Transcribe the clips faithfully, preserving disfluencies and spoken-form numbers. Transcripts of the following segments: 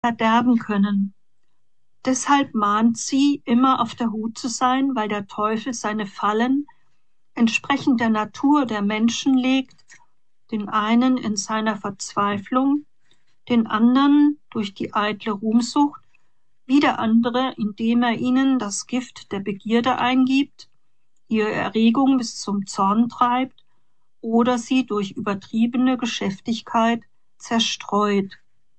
verderben können. Deshalb mahnt sie, immer auf der Hut zu sein, weil der Teufel seine Fallen entsprechend der Natur der Menschen legt, den einen in seiner Verzweiflung, den anderen durch die eitle Ruhmsucht, wieder andere, indem er ihnen das Gift der Begierde eingibt, ihre Erregung bis zum Zorn treibt oder sie durch übertriebene Geschäftigkeit zerstreut.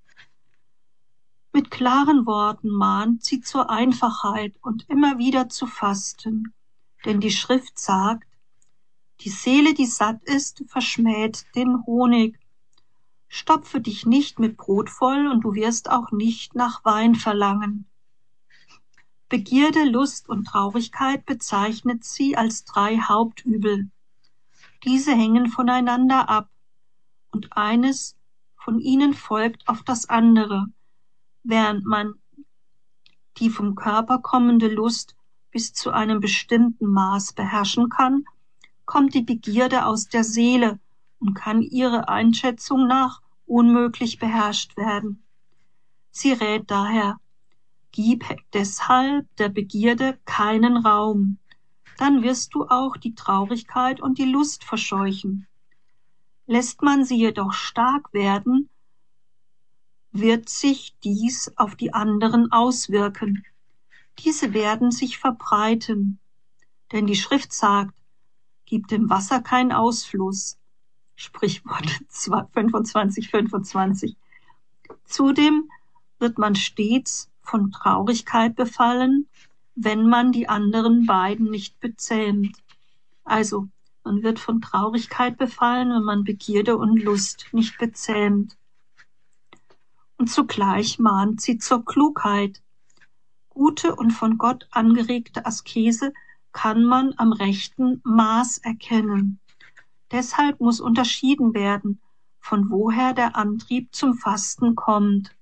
Mit klaren Worten mahnt sie zur Einfachheit und immer wieder zu fasten, denn die Schrift sagt, die Seele, die satt ist, verschmäht den Honig. Stopfe dich nicht mit Brot voll und du wirst auch nicht nach Wein verlangen. Begierde, Lust und Traurigkeit bezeichnet sie als drei Hauptübel. Diese hängen voneinander ab und eines von ihnen folgt auf das andere, während man die vom Körper kommende Lust bis zu einem bestimmten Maß beherrschen kann, kommt die Begierde aus der Seele und kann ihrer Einschätzung nach unmöglich beherrscht werden. Sie rät daher, gib deshalb der Begierde keinen Raum, dann wirst du auch die Traurigkeit und die Lust verscheuchen. Lässt man sie jedoch stark werden, wird sich dies auf die anderen auswirken. Diese werden sich verbreiten, denn die Schrift sagt, gib dem Wasser keinen Ausfluss. Sprichwort fünfundzwanzig, fünfundzwanzig. Zudem wird man stets von Traurigkeit befallen, wenn man die anderen beiden nicht bezähmt. Also, man wird von Traurigkeit befallen, wenn man Begierde und Lust nicht bezähmt. Und zugleich mahnt sie zur Klugheit. Gute und von Gott angeregte Askese kann man am rechten Maß erkennen. Deshalb muss unterschieden werden, von woher der Antrieb zum Fasten kommt.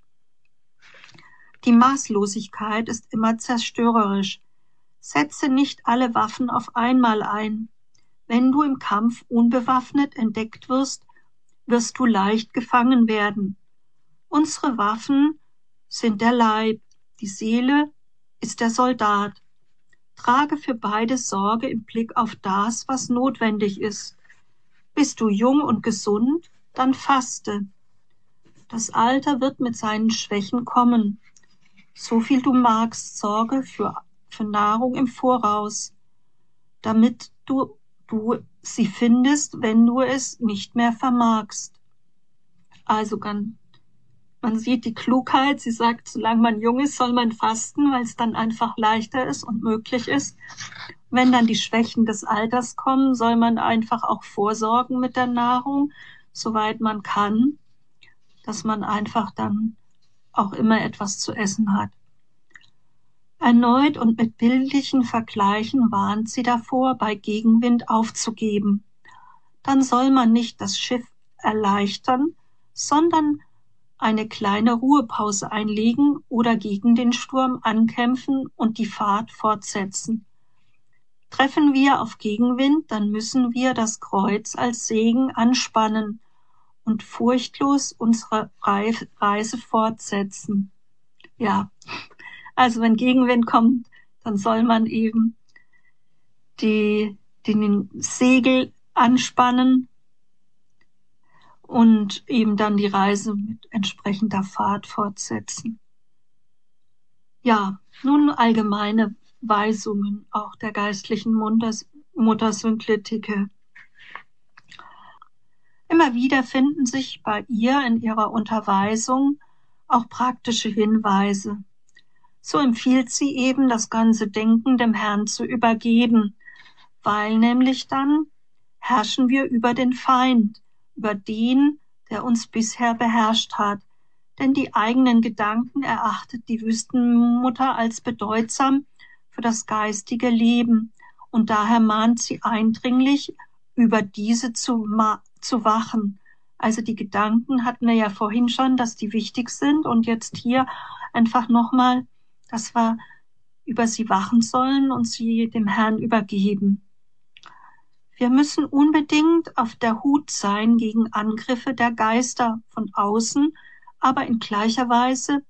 Die Maßlosigkeit ist immer zerstörerisch. Setze nicht alle Waffen auf einmal ein. Wenn du im Kampf unbewaffnet entdeckt wirst, wirst du leicht gefangen werden. Unsere Waffen sind der Leib, die Seele ist der Soldat. Trage für beide Sorge im Blick auf das, was notwendig ist. Bist du jung und gesund, dann faste. Das Alter wird mit seinen Schwächen kommen. So viel du magst, sorge für, für Nahrung im Voraus, damit du, du sie findest, wenn du es nicht mehr vermagst. Also kann, man sieht die Klugheit, sie sagt, solange man jung ist, soll man fasten, weil es dann einfach leichter ist und möglich ist. Wenn dann die Schwächen des Alters kommen, soll man einfach auch vorsorgen mit der Nahrung, soweit man kann, dass man einfach dann auch immer etwas zu essen hat. Erneut und mit bildlichen Vergleichen warnt sie davor, bei Gegenwind aufzugeben. Dann soll man nicht das Schiff erleichtern, sondern eine kleine Ruhepause einlegen oder gegen den Sturm ankämpfen und die Fahrt fortsetzen. Treffen wir auf Gegenwind, dann müssen wir das Kreuz als Segen anspannen und furchtlos unsere Reise fortsetzen. Ja, also wenn Gegenwind kommt, dann soll man eben die, den Segel anspannen und eben dann die Reise mit entsprechender Fahrt fortsetzen. Ja, nun allgemeine Weisungen auch der geistlichen Mutter Synklitike. Immer wieder finden sich bei ihr in ihrer Unterweisung auch praktische Hinweise. So empfiehlt sie eben, das ganze Denken dem Herrn zu übergeben, weil nämlich dann herrschen wir über den Feind, über den, der uns bisher beherrscht hat. Denn die eigenen Gedanken erachtet die Wüstenmutter als bedeutsam für das geistige Leben. Und daher mahnt sie eindringlich, über diese zu, zu wachen. Also die Gedanken hatten wir ja vorhin schon, dass die wichtig sind. Und jetzt hier einfach nochmal, dass wir über sie wachen sollen und sie dem Herrn übergeben. Wir müssen unbedingt auf der Hut sein gegen Angriffe der Geister von außen, aber in gleicher Weise